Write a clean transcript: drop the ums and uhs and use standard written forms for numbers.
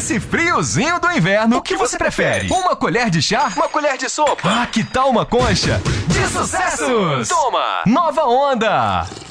Nesse friozinho do inverno, o que você prefere? Uma colher de chá? Uma colher de sopa? Ah, que tal uma concha de sucessos? Toma! Nova Onda!